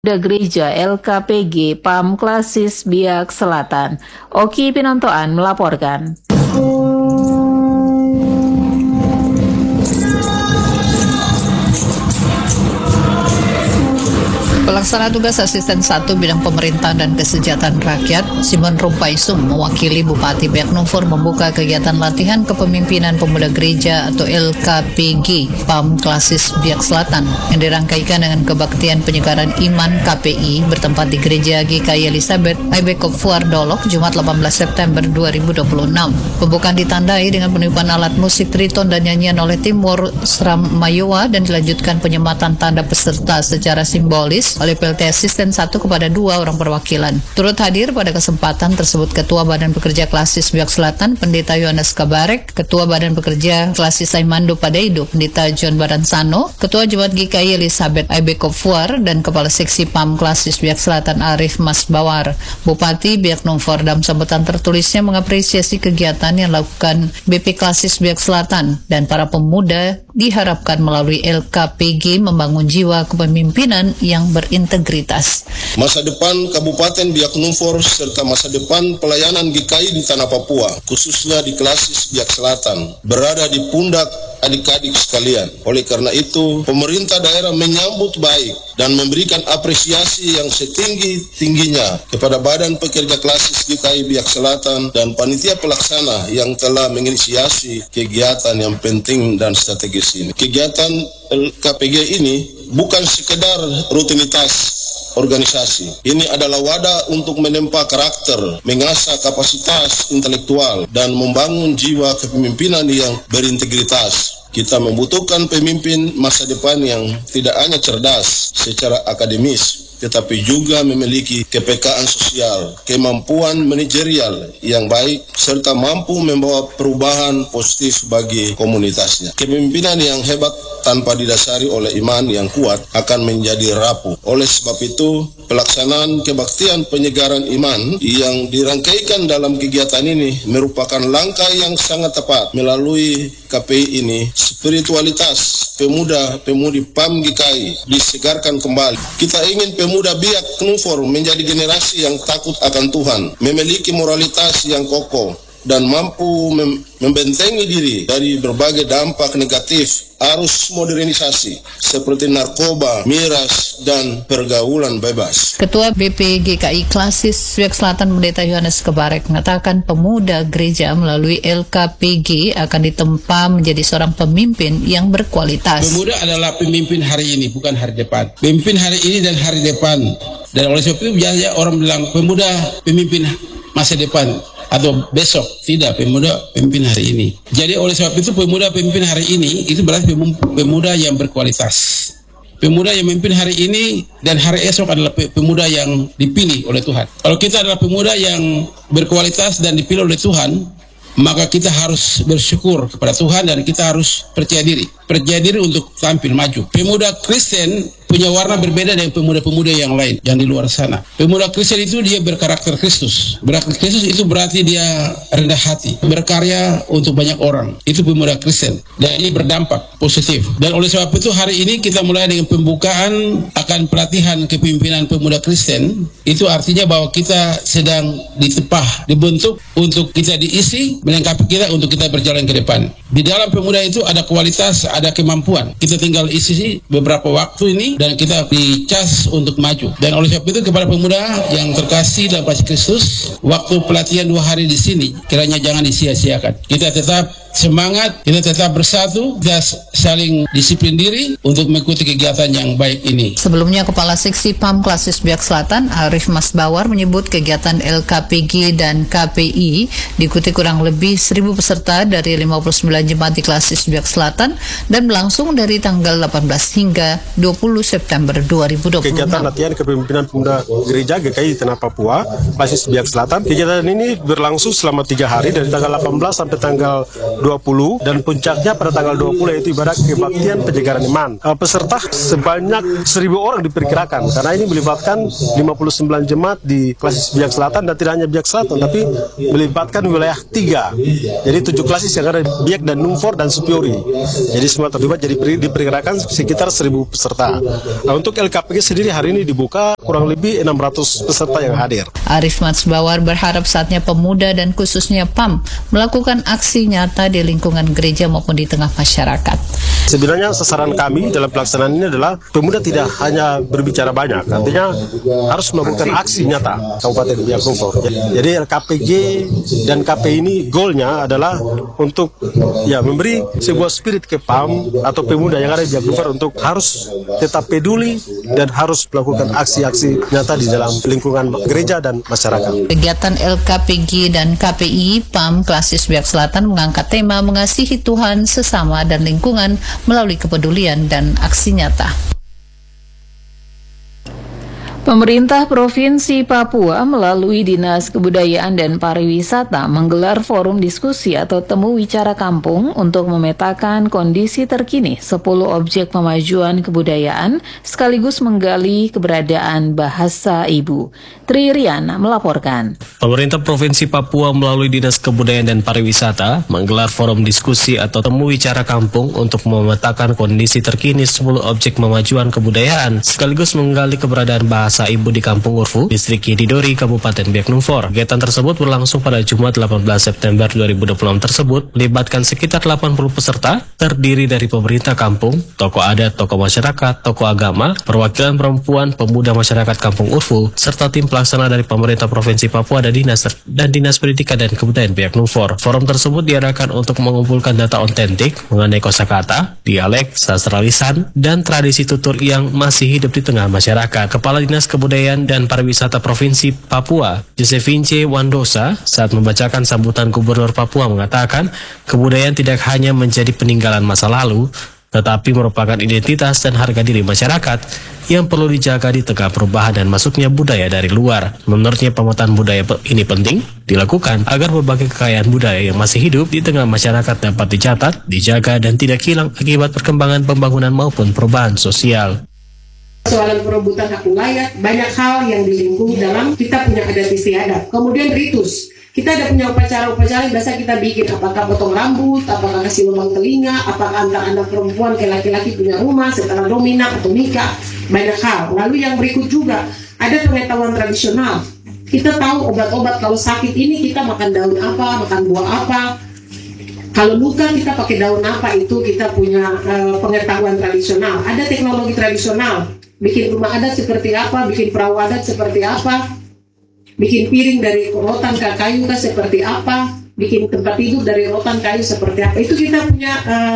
Gereja LKPG PAM Klasis Biak Selatan. Oki Pinontoan melaporkan. Pelaksana tugas Asisten 1 Bidang Pemerintahan dan Kesejahteraan Rakyat, Simon Rumpaisum, mewakili Bupati Biak Numfor membuka kegiatan latihan kepemimpinan pemuda gereja atau LKPG PAM Klasis Biak Selatan yang dirangkaikan dengan kebaktian penyegaran iman KPI bertempat di Gereja GKI Elizabeth Aibekop Fuardolok, Jumat 18 September 2026. Pembukaan ditandai dengan peniupan alat musik triton dan nyanyian oleh tim War Sram Mayowa dan dilanjutkan penyematan tanda peserta secara simbolis oleh PLT Asisten 1 kepada 2 orang perwakilan. Turut hadir pada kesempatan tersebut Ketua Badan Pekerja Klasis Biak Selatan, Pendeta Yohanes Kabarek, Ketua Badan Pekerja Klasis Aimando Padaido, Pendeta John Baransano, Ketua Jemaat GKI Elizabeth Aibekop Fuar, dan Kepala Seksi PAM Klasis Biak Selatan Arif Mas Bawar. Bupati Biak Numfor dalam sambutan tertulisnya mengapresiasi kegiatan yang dilakukan BP Klasis Biak Selatan dan para pemuda diharapkan melalui LKPG membangun jiwa kepemimpinan yang berintegritas. Masa depan Kabupaten Biak Numfor serta masa depan pelayanan GKI di Tanah Papua, khususnya di Klasis Biak Selatan, berada di pundak adik-adik sekalian. Oleh karena itu, pemerintah daerah menyambut baik dan memberikan apresiasi yang setinggi-tingginya kepada Badan Pekerja Klasis GKI Biak Selatan dan panitia pelaksana yang telah menginisiasi kegiatan yang penting dan strategis ini. Kegiatan LKPG ini bukan sekedar rutinitas organisasi. Ini adalah wadah untuk menempa karakter, mengasah kapasitas intelektual, dan membangun jiwa kepemimpinan yang berintegritas. Kita membutuhkan pemimpin masa depan yang tidak hanya cerdas secara akademis, tetapi juga memiliki kepekaan sosial, kemampuan manajerial yang baik, serta mampu membawa perubahan positif bagi komunitasnya. Kepemimpinan yang hebat tanpa didasari oleh iman yang kuat akan menjadi rapuh. Oleh sebab itu, pelaksanaan kebaktian penyegaran iman yang dirangkaikan dalam kegiatan ini merupakan langkah yang sangat tepat. Melalui KPI ini, spiritualitas pemuda-pemudi PAM GKI disegarkan kembali. Kita ingin pemuda Biak Numfor menjadi generasi yang takut akan Tuhan, memiliki moralitas yang kokoh, dan mampu membentengi diri dari berbagai dampak negatif arus modernisasi seperti narkoba, miras, dan pergaulan bebas. Ketua BP GKI Klasis Biak Selatan Pendeta Yohanes Kabarek mengatakan pemuda gereja melalui LKPG akan ditempa menjadi seorang pemimpin yang berkualitas. Pemuda adalah pemimpin hari ini, bukan hari depan. Pemimpin hari ini dan hari depan. Dan oleh sebab itu biasanya orang bilang pemuda pemimpin masa depan atau besok. Tidak, pemuda pemimpin hari ini. Jadi oleh sebab itu pemuda pemimpin hari ini itu berarti pemuda yang berkualitas. Pemuda yang memimpin hari ini dan hari esok adalah pemuda yang dipilih oleh Tuhan. Kalau kita adalah pemuda yang berkualitas dan dipilih oleh Tuhan, maka kita harus bersyukur kepada Tuhan dan kita harus percaya diri untuk tampil maju. Pemuda Kristen punya warna berbeda dengan pemuda-pemuda yang lain yang di luar sana. Pemuda Kristen itu dia berkarakter Kristus. Berkarakter Kristus itu berarti dia rendah hati, berkarya untuk banyak orang. Itu pemuda Kristen dan ini berdampak positif. Dan oleh sebab itu hari ini kita mulai dengan pembukaan akan pelatihan kepemimpinan pemuda Kristen. Itu artinya bahwa kita sedang dibentuk untuk kita diisi, melengkapi kita untuk kita berjalan ke depan. Di dalam pemuda itu ada kualitas, ada kemampuan. Kita tinggal isi beberapa waktu ini dan kita dicas untuk maju. Dan oleh sebab itu kepada pemuda yang terkasih dalam kasih Kristus, waktu pelatihan 2 hari di sini kiranya jangan disia-siakan. Kita tetap semangat, kita tetap bersatu, kita saling disiplin diri untuk mengikuti kegiatan yang baik ini. Sebelumnya Kepala Seksi PAM Klasis Biak Selatan Arif Mas Bawar menyebut kegiatan LKPG dan KPI diikuti kurang lebih 1.000 peserta dari 59 jemaat di Klasis Biak Selatan dan berlangsung dari tanggal 18 hingga 20 September 2026. Kegiatan latihan kepemimpinan pemuda gereja GKI Tanah Papua, Klasis Biak Selatan. Kegiatan ini berlangsung selama 3 hari dari tanggal 18 sampai tanggal 20 dan puncaknya pada tanggal 20 yaitu ibadah kebaktian penyegaran iman. Peserta sebanyak 1.000 orang diperkirakan karena ini melibatkan 59 jemaat di Klasis Biak Selatan dan tidak hanya Biak Selatan tapi melibatkan wilayah 3. Jadi 7 klasis yang ada di Biak dan Numfor dan Supiori. Jadi semua terlibat, jadi diperkirakan sekitar 1.000 peserta. Nah, untuk LKPG sendiri hari ini dibuka kurang lebih 600 peserta yang hadir. Arif Matsbawar berharap saatnya pemuda dan khususnya PAM melakukan aksi nyata di lingkungan gereja maupun di tengah masyarakat. Sebenarnya sasaran kami dalam pelaksanaan ini adalah pemuda tidak hanya berbicara banyak, artinya harus melakukan aksi nyata Kabupaten Biak Numfor. Jadi LKPG dan KP ini goalnya adalah untuk memberi sebuah spirit ke PAM atau pemuda yang ada di Biak Numfor untuk harus tetap peduli dan harus melakukan aksi-aksi nyata di dalam lingkungan gereja dan masyarakat. Kegiatan LKPG dan KPI PAM Klasis Biak Selatan mengangkat tema mengasihi Tuhan, sesama, dan lingkungan melalui kepedulian dan aksi nyata. Pemerintah Provinsi Papua melalui Dinas Kebudayaan dan Pariwisata menggelar forum diskusi atau temu wicara kampung untuk memetakan kondisi terkini 10 objek pemajuan kebudayaan sekaligus menggali keberadaan bahasa ibu. Tri Riana melaporkan. Pemerintah Provinsi Papua melalui Dinas Kebudayaan dan Pariwisata menggelar forum diskusi atau temu wicara kampung untuk memetakan kondisi terkini 10 objek pemajuan kebudayaan sekaligus menggali keberadaan bahasa ibu di Kampung Urfu, Distrik Yedidori, Kabupaten Biak Numfor. Kegiatan tersebut berlangsung pada Jumat 18 September 2026 tersebut melibatkan sekitar 80 peserta terdiri dari pemerintah kampung, tokoh adat, tokoh masyarakat, tokoh agama, perwakilan perempuan, pemuda masyarakat Kampung Urfu, serta tim pelaksana dari pemerintah Provinsi Papua dan Dinas Pendidikan dan Kebudayaan Biak Numfor. Forum tersebut diadakan untuk mengumpulkan data otentik mengenai kosakata, dialek, sastra lisan, dan tradisi tutur yang masih hidup di tengah masyarakat. Kepala Dinas Kebudayaan dan Pariwisata Provinsi Papua, Josephine Wandosa, saat membacakan sambutan Gubernur Papua mengatakan, kebudayaan tidak hanya menjadi peninggalan masa lalu, tetapi merupakan identitas dan harga diri masyarakat yang perlu dijaga di tengah perubahan dan masuknya budaya dari luar. Menurutnya, pemetaan budaya ini penting dilakukan agar berbagai kekayaan budaya yang masih hidup di tengah masyarakat dapat dicatat, dijaga, dan tidak hilang akibat perkembangan pembangunan maupun perubahan sosial. Soalan perebutan hak wilayah, banyak hal yang dilingkupi dalam kita punya adat istiadat. Kemudian ritus, kita ada punya upacara-upacara yang biasa kita bikin, apakah potong rambut, apakah kasih lubang telinga, apakah antar anak perempuan ke laki-laki punya rumah setelah domina atau nikah, banyak hal. Lalu yang berikut juga, ada pengetahuan tradisional. Kita tahu obat-obat, kalau sakit ini kita makan daun apa, makan buah apa. Kalau luka kita pakai daun apa, itu kita punya pengetahuan tradisional. Ada teknologi tradisional. Bikin rumah adat seperti apa, bikin perahu adat seperti apa, bikin piring dari rotan kayu seperti apa, bikin tempat tidur dari rotan kayu seperti apa. Itu kita punya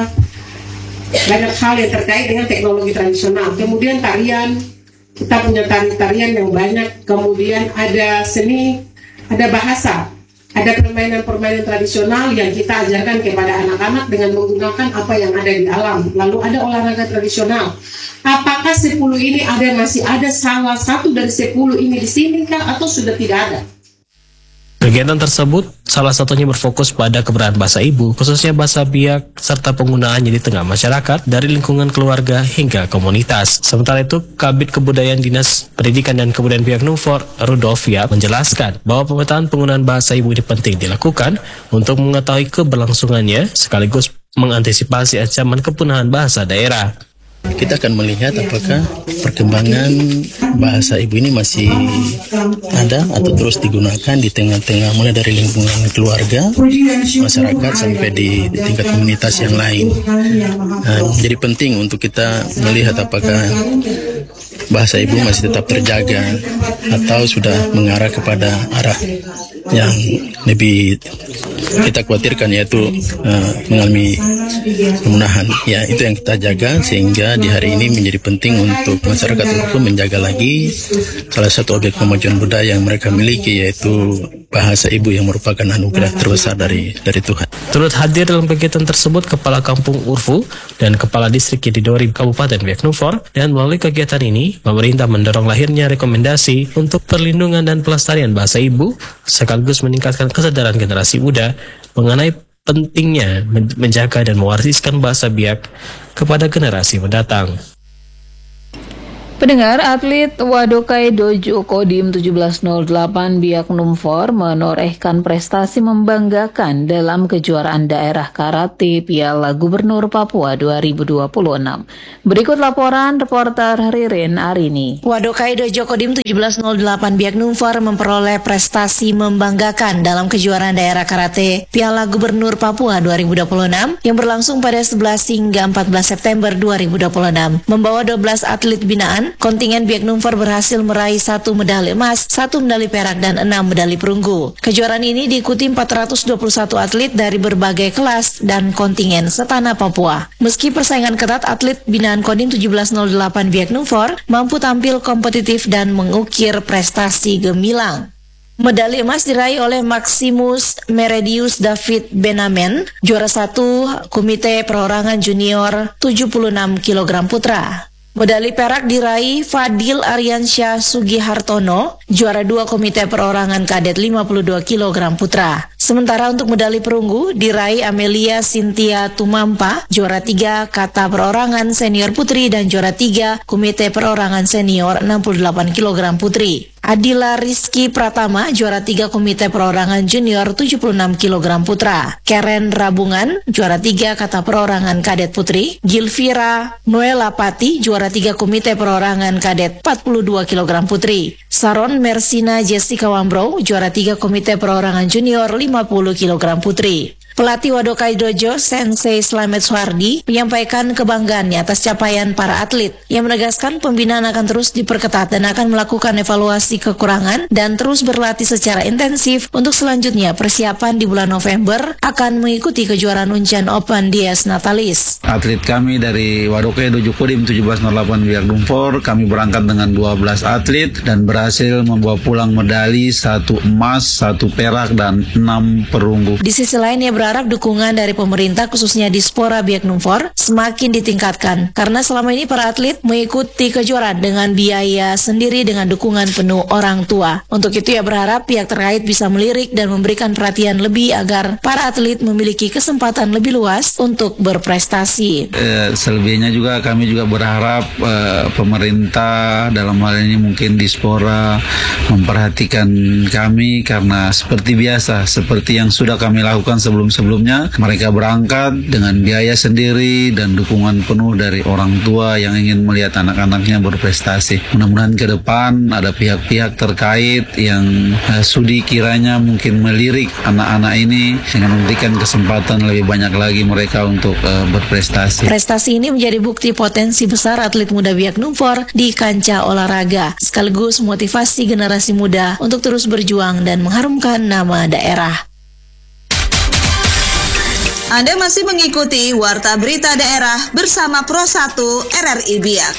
banyak hal yang terkait dengan teknologi tradisional. Kemudian tarian, kita punya tarian yang banyak. Kemudian ada seni, ada bahasa, ada permainan-permainan tradisional yang kita ajarkan kepada anak-anak dengan menggunakan apa yang ada di alam. Lalu ada olahraga tradisional. Apakah 10 ini masih ada salah satu dari 10 ini di sini kah, atau sudah tidak ada? Kegiatan tersebut salah satunya berfokus pada keberadaan bahasa ibu, khususnya bahasa Biak, serta penggunaannya di tengah masyarakat dari lingkungan keluarga hingga komunitas. Sementara itu, Kabid Kebudayaan Dinas Pendidikan dan Kebudayaan Biak Numfor, Rudolf Yap, menjelaskan bahwa pemetaan penggunaan bahasa ibu ini penting dilakukan untuk mengetahui keberlangsungannya sekaligus mengantisipasi ancaman kepunahan bahasa daerah. Kita akan melihat apakah perkembangan bahasa ibu ini masih ada atau terus digunakan di tengah-tengah, mulai dari lingkungan keluarga, masyarakat, sampai di tingkat komunitas yang lain. Jadi penting untuk kita melihat apakah bahasa ibu masih tetap terjaga atau sudah mengarah kepada arah yang lebih kita khawatirkan, yaitu mengalami kepunahan. Ya, itu yang kita jaga, sehingga di hari ini menjadi penting untuk masyarakat Urfu menjaga lagi salah satu objek pemajuan budaya yang mereka miliki, yaitu bahasa ibu yang merupakan anugerah terbesar dari Tuhan. Turut hadir dalam kegiatan tersebut Kepala Kampung Urfu dan Kepala Distrik Yedidori Kabupaten Biak Numfor, dan melalui kegiatan ini pemerintah mendorong lahirnya rekomendasi untuk perlindungan dan pelestarian bahasa ibu sekaligus meningkatkan kesadaran generasi muda mengenai pentingnya menjaga dan mewariskan bahasa Biak kepada generasi mendatang. Pendengar, atlet Wadokai Dojo Kodim 1708 Biak Numfor menorehkan prestasi membanggakan dalam kejuaraan daerah karate Piala Gubernur Papua 2026. Berikut laporan reporter Ririn Arini. Wadokai Dojo Kodim 1708 Biak Numfor memperoleh prestasi membanggakan dalam kejuaraan daerah karate Piala Gubernur Papua 2026 yang berlangsung pada 11 hingga 14 September 2026. Membawa 12 atlet binaan, kontingen Biak Numfor berhasil meraih 1 medali emas, 1 medali perak, dan 6 medali perunggu. Kejuaraan ini diikuti 421 atlet dari berbagai kelas dan kontingen setanah Papua. Meski persaingan ketat, atlet binaan Kodim 1708 Biak Numfor mampu tampil kompetitif dan mengukir prestasi gemilang. Medali emas diraih oleh Maximus Meredius David Benamen, juara 1 Komite Perorangan Junior 76 kg putra. Medali perak diraih Fadil Aryansyah Sugihartono, juara 2 Komite Perorangan Kadet 52 kg putra. Sementara untuk medali perunggu diraih Amelia Cynthia Tumampa, juara 3 Kata Perorangan Senior Putri dan juara 3 Komite Perorangan Senior 68 kg putri. Adila Rizky Pratama, juara 3 Komite Perorangan Junior 76 kg putra. Karen Rabungan, juara 3 Kata Perorangan Kadet Putri. Gilvira Noela Pati, juara 3 Komite Perorangan Kadet 42 kg putri. Saron Mersina Jessica Wambro, juara 3 Komite Perorangan Junior 50 kg putri. Pelatih Wadokai Dojo, Sensei Slamet Suhardi, menyampaikan kebanggaannya atas capaian para atlet. Yang menegaskan pembinaan akan terus diperketat dan akan melakukan evaluasi kekurangan dan terus berlatih secara intensif untuk selanjutnya persiapan di bulan November akan mengikuti kejuaraan Uncian Open Dies Natalis. Atlet kami dari Wadokai Dojo Kodim 1708 Biak Numfor, kami berangkat dengan 12 atlet dan berhasil membawa pulang medali 1 emas, 1 perak, dan 6 perunggu. Di sisi lainnya berharap dukungan dari pemerintah khususnya Dispora Biak Numfor semakin ditingkatkan karena selama ini para atlet mengikuti kejuaraan dengan biaya sendiri dengan dukungan penuh orang tua. Untuk itu ia berharap pihak terkait bisa melirik dan memberikan perhatian lebih agar para atlet memiliki kesempatan lebih luas untuk berprestasi. Selebihnya juga kami juga berharap pemerintah dalam hal ini mungkin Dispora memperhatikan kami karena seperti biasa, seperti yang sudah kami lakukan sebelumnya, mereka berangkat dengan biaya sendiri dan dukungan penuh dari orang tua yang ingin melihat anak-anaknya berprestasi. Mudah-mudahan ke depan ada pihak-pihak terkait yang sudi kiranya mungkin melirik anak-anak ini dengan memberikan kesempatan lebih banyak lagi mereka untuk berprestasi. Prestasi ini menjadi bukti potensi besar atlet muda Biak Numfor di kancah olahraga, sekaligus motivasi generasi muda untuk terus berjuang dan mengharumkan nama daerah. Anda masih mengikuti Warta Berita Daerah bersama Pro 1 RRI Biak.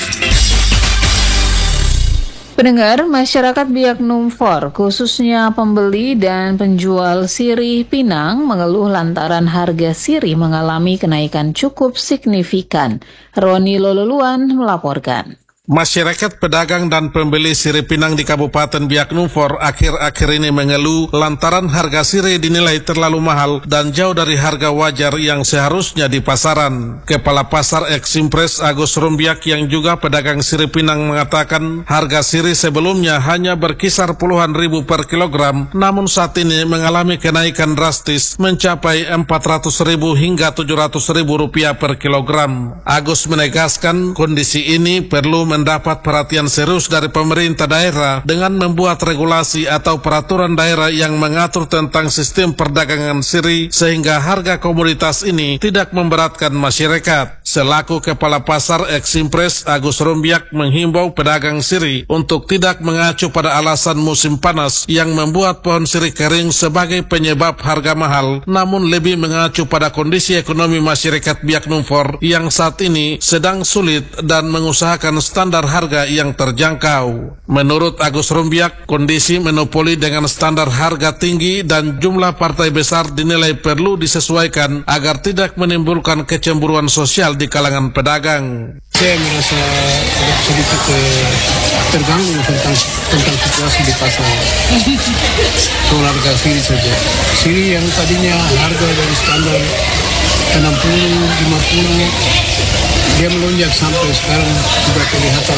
Pendengar, masyarakat Biak Numfor, khususnya pembeli dan penjual sirih pinang, mengeluh lantaran harga sirih mengalami kenaikan cukup signifikan. Roni Lololuan melaporkan. Masyarakat pedagang dan pembeli sirih pinang di Kabupaten Biak Numfor akhir-akhir ini mengeluh lantaran harga sirih dinilai terlalu mahal dan jauh dari harga wajar yang seharusnya di pasaran. Kepala Pasar Eksimpres Agus Rumbiak yang juga pedagang sirih pinang mengatakan harga sirih sebelumnya hanya berkisar puluhan ribu per kilogram, namun saat ini mengalami kenaikan drastis mencapai 400 ribu hingga 700 ribu rupiah per kilogram. Agus menegaskan kondisi ini perlu mendapat perhatian serius dari pemerintah daerah dengan membuat regulasi atau peraturan daerah yang mengatur tentang sistem perdagangan sirih sehingga harga komoditas ini tidak memberatkan masyarakat. Selaku Kepala Pasar Eksimpres, Agus Rumbiak menghimbau pedagang sirih untuk tidak mengacu pada alasan musim panas yang membuat pohon sirih kering sebagai penyebab harga mahal, namun lebih mengacu pada kondisi ekonomi masyarakat Biak Numfor yang saat ini sedang sulit dan mengusahakan standar harga yang terjangkau. Menurut Agus Rumbiak, kondisi monopoli dengan standar harga tinggi dan jumlah partai besar dinilai perlu disesuaikan agar tidak menimbulkan kecemburuan sosial di kalangan pedagang. Saya merasa agak sedikit terganggu tentang situasi di pasar. Soal harga sirih saja. Sirih yang tadinya harga dari standar 60, 50 dia melonjak sampai sekarang sudah kelihatan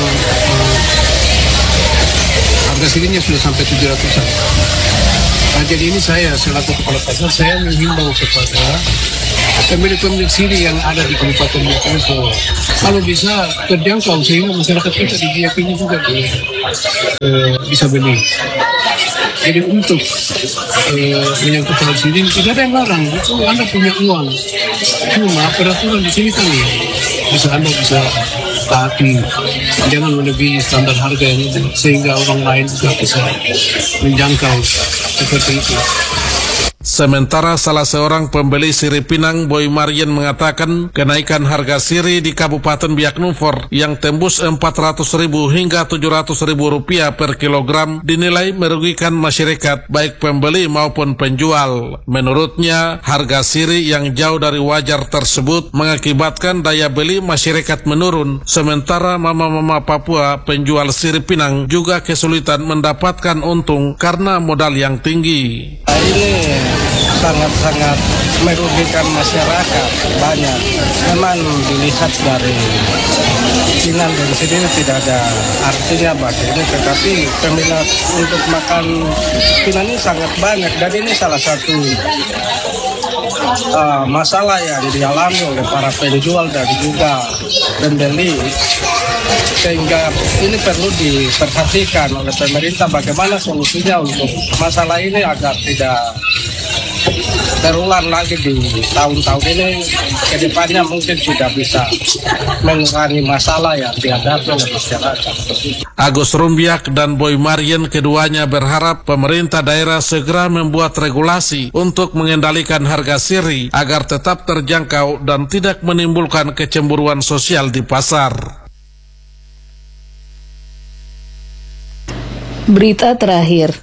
harga sirinya sudah sampai 700-an. Nah, jadi ini saya selaku kepala pasar, saya menghimbau kepada pemilik-pemilik siri yang ada di Kabupaten Biak Numfor, kalau bisa terjangkau sehingga masyarakat kita di Biak ini juga bisa beli. Jadi untuk menyangkut hal sini tidak ada yang larang, itu Anda punya uang. Cuma peraturan di sini kan Anda bisa taati, jangan melebihi standar harga yang itu, sehingga orang lain juga bisa menjangkau seperti itu. Sementara salah seorang pembeli sirih Pinang, Boy Marian, mengatakan kenaikan harga sirih di Kabupaten Biak Numfor yang tembus 400.000 hingga 700.000 rupiah per kilogram dinilai merugikan masyarakat, baik pembeli maupun penjual. Menurutnya, harga sirih yang jauh dari wajar tersebut mengakibatkan daya beli masyarakat menurun. Sementara mama-mama Papua penjual sirih Pinang juga kesulitan mendapatkan untung karena modal yang tinggi. Ini sangat-sangat merugikan masyarakat banyak. Memang dilihat dari Pinang dari sini tidak ada artinya bagi ini, tetapi peminat untuk makan Pinang ini sangat banyak, dan ini salah satu masalah yang dialami oleh para penjual dan juga pembeli, sehingga ini perlu diperhatikan oleh pemerintah bagaimana solusinya untuk masalah ini agar tidak terulang lagi di tahun-tahun ini. Kedepannya mungkin sudah bisa mengurangi masalah yang dihadapi oleh masyarakat. Agus Rumbiak dan Boy Marian keduanya berharap pemerintah daerah segera membuat regulasi untuk mengendalikan harga sirih agar tetap terjangkau dan tidak menimbulkan kecemburuan sosial di pasar. Berita terakhir.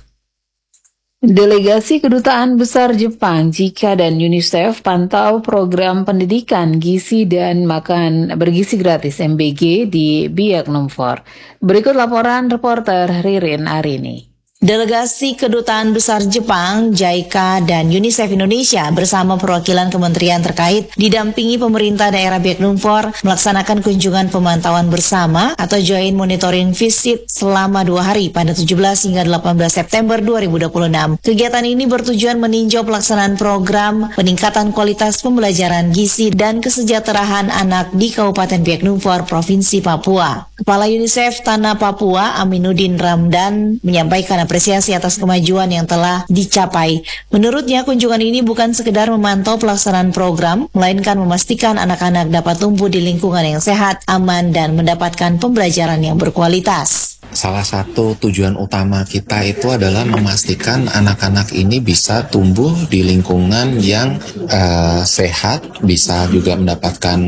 Delegasi Kedutaan Besar Jepang, JICA dan UNICEF pantau program pendidikan gizi dan makan bergizi gratis MBG di Biak Numfor. Berikut laporan reporter Ririn Arini. Delegasi Kedutaan Besar Jepang, JICA, dan UNICEF Indonesia bersama perwakilan kementerian terkait didampingi pemerintah daerah Biak Numfor melaksanakan kunjungan pemantauan bersama atau joint monitoring visit selama 2 hari pada 17 hingga 18 September 2026. Kegiatan ini bertujuan meninjau pelaksanaan program peningkatan kualitas pembelajaran gizi dan kesejahteraan anak di Kabupaten Biak Numfor, Provinsi Papua. Kepala UNICEF Tanah Papua, Aminuddin Ramdan, menyampaikan apresiasi atas kemajuan yang telah dicapai. Menurutnya, kunjungan ini bukan sekedar memantau pelaksanaan program, melainkan memastikan anak-anak dapat tumbuh di lingkungan yang sehat, aman, dan mendapatkan pembelajaran yang berkualitas. Salah satu tujuan utama kita itu adalah memastikan anak-anak ini bisa tumbuh di lingkungan yang sehat, bisa juga mendapatkan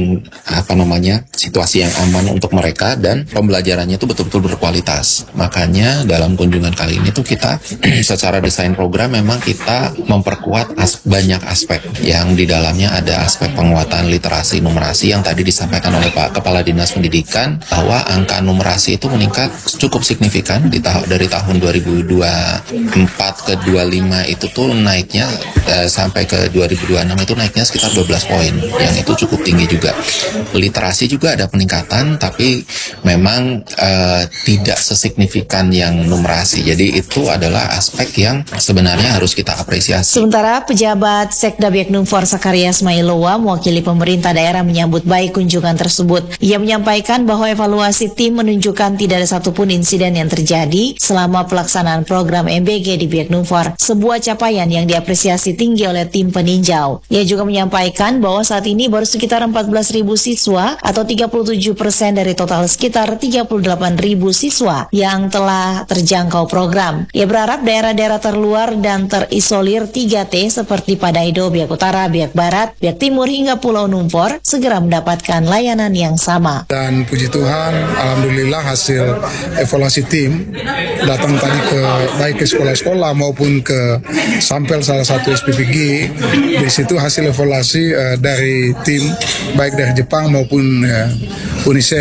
situasi yang aman untuk mereka, dan pembelajarannya itu betul-betul berkualitas. Makanya dalam kunjungan kali ini tuh kita secara desain program memang kita memperkuat banyak aspek yang di dalamnya ada aspek penguatan literasi numerasi yang tadi disampaikan oleh Pak Kepala Dinas Pendidikan bahwa angka numerasi itu meningkat cukup signifikan dari tahun 2024 ke 25 itu tuh naiknya sampai ke 2026 itu naiknya sekitar 12 poin, yang itu cukup tinggi juga. Literasi juga ada peningkatan, tapi memang tidak sesignifikan yang numerasi. Jadi itu adalah aspek yang sebenarnya harus kita apresiasi. Sementara pejabat Sekda Biak Numfor Sakaria Smailowa mewakili pemerintah daerah menyambut baik kunjungan tersebut. Ia menyampaikan bahwa evaluasi tim menunjukkan tidak ada satupun insiden yang terjadi selama pelaksanaan program MBG di Biak Numfor, sebuah capaian yang diapresiasi tinggi oleh tim peninjau. Ia juga menyampaikan bahwa saat ini baru sekitar 14.000 siswa atau 37% dari total sekitar 38.000 siswa yang telah terjangkau program. Ia berharap daerah-daerah terluar dan terisolir 3T seperti Padaido, Biak Utara, Biak Barat, Biak Timur hingga Pulau Numfor segera mendapatkan layanan yang sama. Dan puji Tuhan, alhamdulillah hasil evaluasi tim datang tadi baik ke sekolah-sekolah maupun ke sampel salah satu SPPG. Di situ hasil evaluasi dari tim baik dari Jepang maupun UNICEF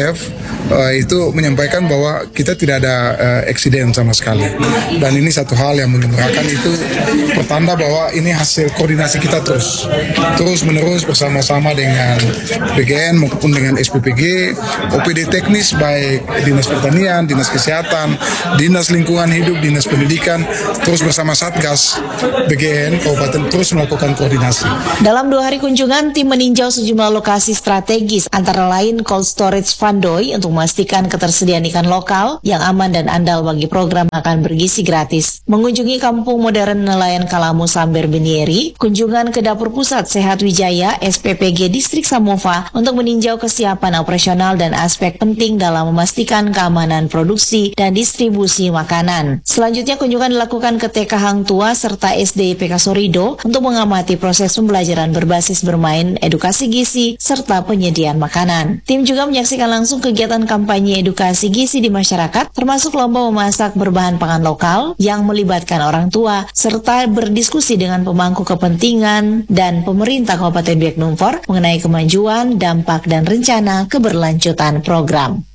itu menyampaikan bahwa kita tidak ada eksiden sama sekali. Dan ini satu hal yang mengembirakan, itu pertanda bahwa ini hasil koordinasi kita terus menerus bersama-sama dengan BGN maupun dengan SPPG, OPD teknis baik Dinas Pertanian, Dinas Kesehatan, Dinas Lingkungan Hidup, Dinas Pendidikan, terus bersama Satgas BGN Kabupaten terus melakukan koordinasi. Dalam 2 hari kunjungan, tim meninjau sejumlah lokasi strategis, antara lain cold storage Vandoy untuk memastikan ketersediaan ikan lokal yang aman dan andal bagi program makan bergizi gratis. Mengunjungi kampung modern nelayan Kalamu Samber Binieri, kunjungan ke Dapur Pusat Sehat Wijaya SPPG Distrik Samova untuk meninjau kesiapan operasional dan aspek penting dalam memastikan keamanan produksi dan distribusi makanan. Selanjutnya kunjungan dilakukan ke TK Hang Tua serta SD IPK Sorido untuk mengamati proses pembelajaran berbasis bermain, edukasi gizi, serta penyediaan makanan. Tim juga menyaksikan langsung kegiatan kampanye edukasi gizi di masyarakat, termasuk lomba memasak berbahan pangan lokal yang melibatkan orang tua, serta berdiskusi dengan pemangku kepentingan dan pemerintah Kabupaten Biak Numfor mengenai kemajuan, dampak, dan rencana keberlanjutan program.